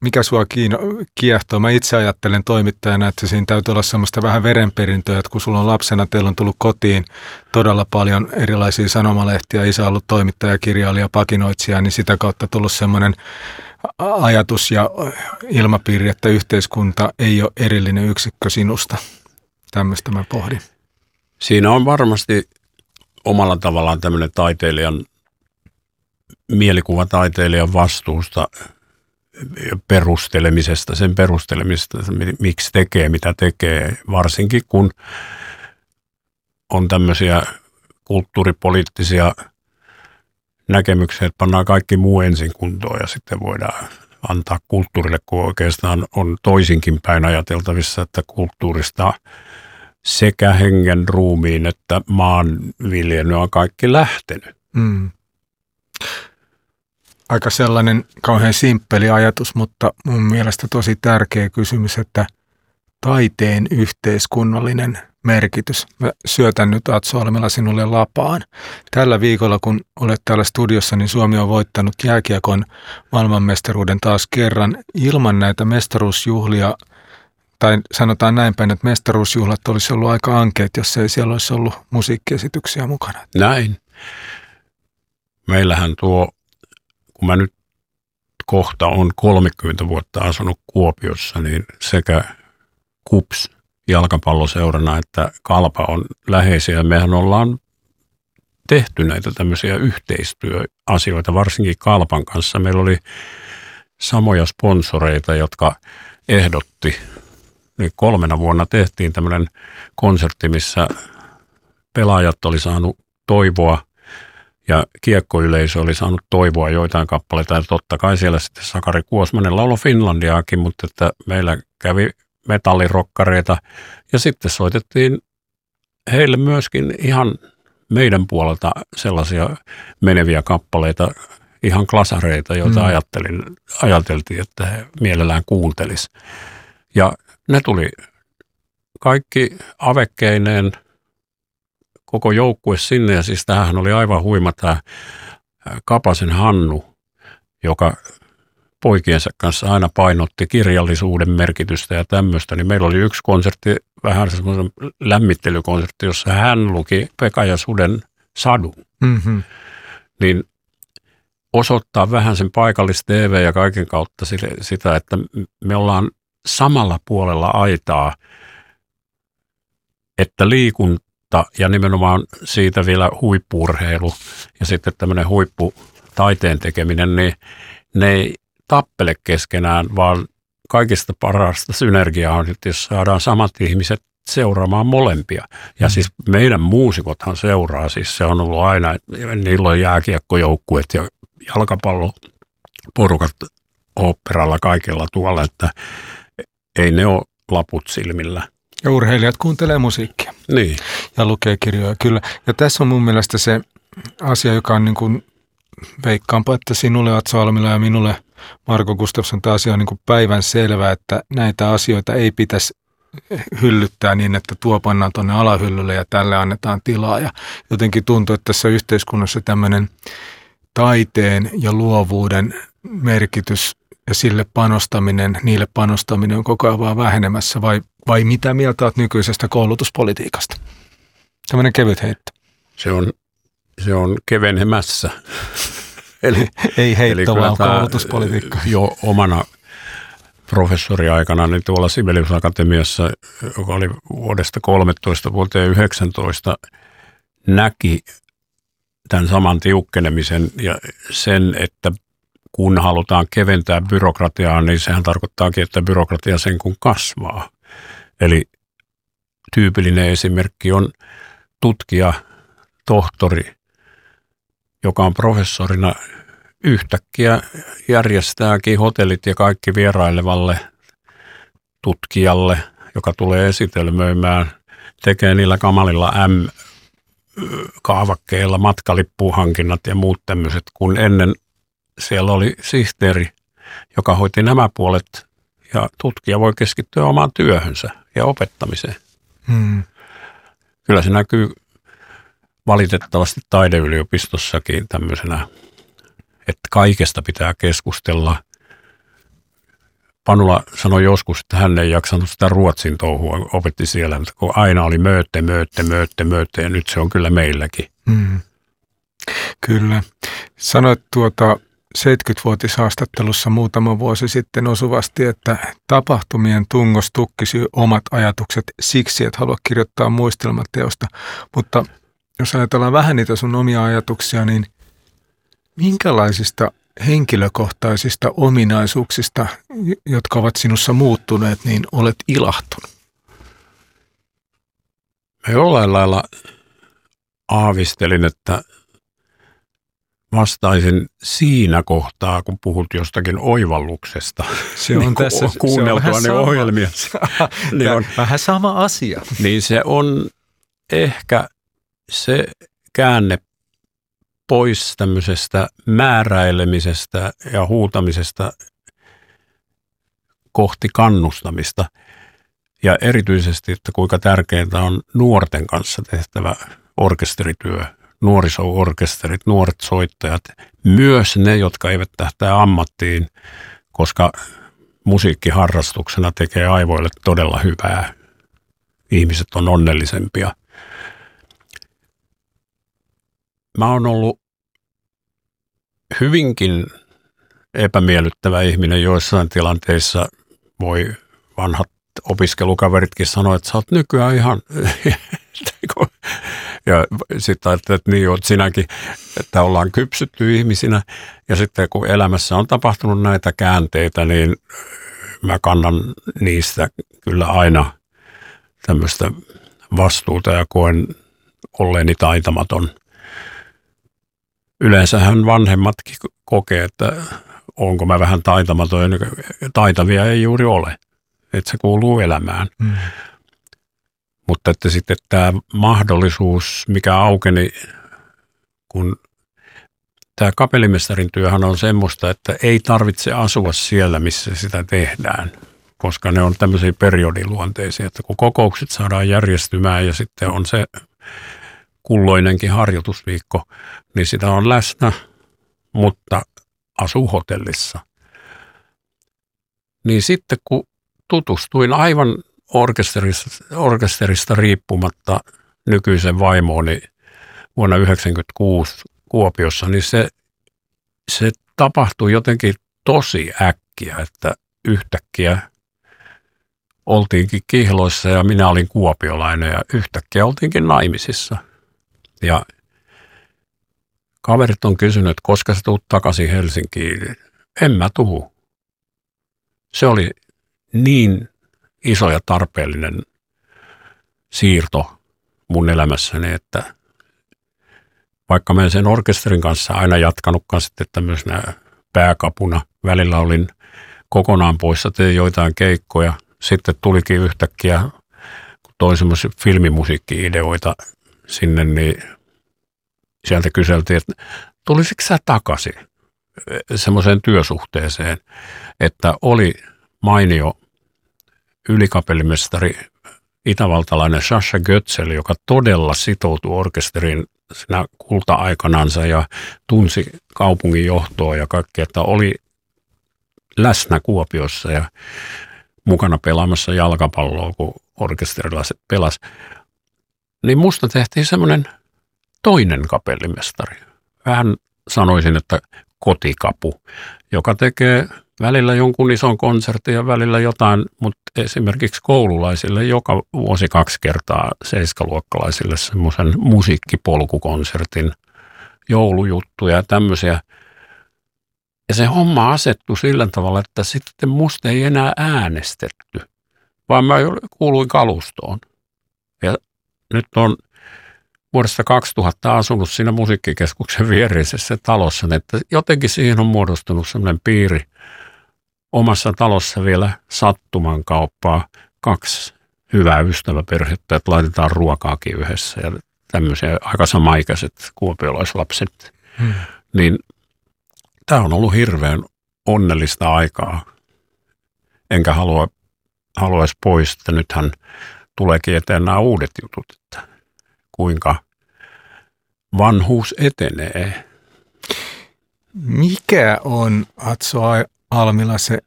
mikä sua kiehtoo? Mä itse ajattelen toimittajana, että siinä täytyy olla semmoista vähän verenperintöä, että kun sulla on lapsena, teillä on tullut kotiin todella paljon erilaisia sanomalehtiä, isä on ollut toimittaja, kirjailija, pakinoitsija, niin sitä kautta tullut semmoinen ajatus ja ilmapiiri, että yhteiskunta ei ole erillinen yksikkö sinusta. Tämmöistä mä pohdin. Siinä on varmasti omalla tavallaan tämmöinen mielikuvataiteilijan vastuusta sen perustelemisesta, miksi tekee, mitä tekee, varsinkin kun on tämmöisiä kulttuuripoliittisia näkemyksiä, että pannaan kaikki muu ensin kuntoon ja sitten voidaan antaa kulttuurille, kun oikeastaan on toisinkin päin ajateltavissa, että kulttuurista sekä hengen, ruumiin että maanviljely on kaikki lähtenyt. Mm. Aika sellainen kauhean simppeli ajatus, mutta mun mielestä tosi tärkeä kysymys, että taiteen yhteiskunnallinen merkitys. Mä syötän nyt Atso Almela sinulle lapaan. Tällä viikolla, kun olet täällä studiossa, niin Suomi on voittanut jääkiekon maailmanmestaruuden taas kerran ilman näitä mestaruusjuhlia. Tai sanotaan näin päin, että mestaruusjuhlat olisi ollut aika ankeet, jos ei siellä olisi ollut musiikkiesityksiä mukana. Näin. Meillähän kun mä nyt kohta on 30 vuotta asunut Kuopiossa, niin sekä KuPS jalkapalloseurana että Kalpa on läheisiä. Mehän ollaan tehty näitä tämmöisiä yhteistyöasioita, varsinkin Kalpan kanssa. Meillä oli samoja sponsoreita, jotka ehdotti. Niin 3 vuonna tehtiin tämmöinen konsertti, missä pelaajat oli saanut toivoa ja kiekkoyleisö oli saanut toivoa joitain kappaleita. Ja totta kai siellä sitten Sakari Kuosmanen lauloi Finlandiaakin, mutta että meillä kävi metallirokkareita ja sitten soitettiin heille myöskin ihan meidän puolelta sellaisia meneviä kappaleita, ihan klasareita, joita ajateltiin, että he mielellään kuuntelis. Ja ne tuli kaikki avekkeineen, koko joukkue sinne, ja siis tämähän oli aivan huima tämä Kapasen Hannu, joka poikiensa kanssa aina painotti kirjallisuuden merkitystä ja tämmöistä, niin meillä oli yksi konsertti, vähän semmoinen lämmittelykonsertti, jossa hän luki Pekka ja Suden sadun. Mm-hmm. Niin osoittaa vähän sen paikallis-TV ja kaiken kautta sitä, että me ollaan samalla puolella aitaa, että liikunta ja nimenomaan siitä vielä huippu-urheilu ja sitten tämmöinen huipputaiteen tekeminen, niin ne ei tappele keskenään, vaan kaikista parasta synergiaa on, että jos saadaan samat ihmiset seuraamaan molempia. Ja siis meidän muusikothan seuraa, siis se on ollut aina, niillä on jääkiekkojoukkueet ja jalkapalloporukat oopperalla kaikilla tuolla, että ei ne ole laput silmillä. Ja urheilijat kuuntelee musiikkia. Niin. Ja lukee kirjoja, kyllä. Ja tässä on mun mielestä se asia, joka on niin kuin, veikkaanpa, että sinulle Atso Almela ja minulle Marko Gustafsson taas on niin kuin päivän selvää, että näitä asioita ei pitäisi hyllyttää niin, että tuo pannaan tuonne alahyllylle ja tälle annetaan tilaa. Ja jotenkin tuntuu, että tässä yhteiskunnassa tämmöinen taiteen ja luovuuden merkitys ja niille panostaminen on koko ajan vaan vähenemässä, vai mitä mieltä olet nykyisestä koulutuspolitiikasta? Tämmöinen kevyt heitto. Se on kevenemässä. Ei heitto, vaan koulutuspolitiikka. Jo omana professoriaikana niin tuolla Sibelius Akatemiassa, joka oli vuodesta 13 vuoteen 19, näki tämän saman tiukkenemisen ja sen, että kun halutaan keventää byrokratiaa, niin sehän tarkoittaakin, että byrokratia sen kun kasvaa. Eli tyypillinen esimerkki on tutkija, tohtori, joka on professorina yhtäkkiä järjestääkin hotellit ja kaikki vierailevalle tutkijalle, joka tulee esitelmöimään, tekee niillä kamalilla M-kaavakkeilla matkalippuhankinnat ja muut tämmöiset, kun ennen siellä oli sihteeri, joka hoiti nämä puolet ja tutkija voi keskittyä omaan työhönsä ja opettamiseen. Kyllä se näkyy valitettavasti taideyliopistossakin tämmöisenä, että kaikesta pitää keskustella Panula sanoi joskus, että hän ei jaksanut sitä ruotsin touhua, opetti siellä, mutta kun aina oli möötte ja nyt se on kyllä meilläkin. Kyllä. Sanoit 70-vuotishaastattelussa muutama vuosi sitten osuvasti, että tapahtumien tungos tukkisi omat ajatukset siksi, että haluat kirjoittaa muistelmateosta. Mutta jos ajatellaan vähän niitä sun omia ajatuksia, niin minkälaisista henkilökohtaisista ominaisuuksista, jotka ovat sinussa muuttuneet, niin olet ilahtunut? Mä jollain lailla aavistelin, että vastaisin siinä kohtaa, kun puhut jostakin oivalluksesta. Se on niin tässä kuunneltuani ohjelmia. Niin on vähän sama asia. Niin se on ehkä se käänne pois tämmöisestä määräilemisestä ja huutamisesta kohti kannustamista. Ja erityisesti, että kuinka tärkeää on nuorten kanssa tehtävä orkesterityö, nuoriso-orkesterit, nuoret soittajat, myös ne, jotka eivät tähtää ammattiin, koska musiikkiharrastuksena tekee aivoille todella hyvää. Ihmiset on onnellisempia. Mä oon ollut hyvinkin epämiellyttävä ihminen joissain tilanteissa. Voi vanhat opiskelukaveritkin sanoa, että sä oot nykyään ihan... Ja sitten ajattelet, että niin oot sinäkin, että ollaan kypsytty ihmisinä. Ja sitten kun elämässä on tapahtunut näitä käänteitä, niin mä kannan niistä kyllä aina tämmöistä vastuuta ja koen olleeni taitamaton. Yleensähän vanhemmatkin kokee, että onko mä vähän taitamaton. Taitavia ei juuri ole, että se kuuluu elämään. Mutta että sitten tämä mahdollisuus, mikä aukeni, kun tämä kapellimestarin työhän on semmoista, että ei tarvitse asua siellä, missä sitä tehdään, koska ne on tämmöisiä periodiluonteisia, että kun kokoukset saadaan järjestymään ja sitten on se kulloinenkin harjoitusviikko, niin sitä on läsnä, mutta asuu hotellissa. Niin sitten kun tutustuin aivan orkesterista riippumatta nykyisen vaimooni vuonna 1996 Kuopiossa, niin se tapahtui jotenkin tosi äkkiä, että yhtäkkiä oltiinkin Kihloissa ja minä olin kuopiolainen ja yhtäkkiä oltiinkin naimisissa. Ja kaverit on kysynyt, että koska sä tuut takaisin Helsinkiin. En mä tuhu. Se oli niin iso ja tarpeellinen siirto mun elämässäni, että vaikka mä en sen orkesterin kanssa aina jatkanutkaan sitten tämmöisenä pääkapuna, välillä olin kokonaan poissa, tein joitain keikkoja, sitten tulikin yhtäkkiä, kun toi semmoisia filmimusiikki-ideoita sinne, niin sieltä kyseltiin, että tulisitko sä takaisin semmoiseen työsuhteeseen, että oli mainio ylikapellimestari itävaltalainen Sascha Götzl, joka todella sitoutui orkesteriin siinä kulta-aikanansa ja tunsi kaupungin johtoa ja kaikkea, että oli läsnä Kuopiossa ja mukana pelaamassa jalkapalloa, kun orkesterilaiset pelas. Niin musta tehtiin semmoinen toinen kapellimestari. Vähän sanoisin, että kotikapu, joka tekee välillä jonkun ison konsertin ja välillä jotain, mutta esimerkiksi koululaisille joka vuosi 2 kertaa 7-luokkalaisille semmoisen musiikkipolkukonsertin, joulujuttuja ja tämmöisiä. Ja se homma asettui sillä tavalla, että sitten musta ei enää äänestetty, vaan mä kuuluin kalustoon. Ja nyt on vuodesta 2000 asunut siinä musiikkikeskuksen viereisessä talossa, että jotenkin siihen on muodostunut semmoinen piiri. Omassa talossa vielä sattuman kauppaa 2 hyvää ystäväperhettä, että laitetaan ruokaakin yhdessä ja tämmöisiä aika samaikäiset kuopiolaislapset. Niin tämä on ollut hirveän onnellista aikaa. Enkä haluaisi pois, että nythän tuleekin eteen nämä uudet jutut, että kuinka vanhuus etenee. Mikä on, Atso Almila, se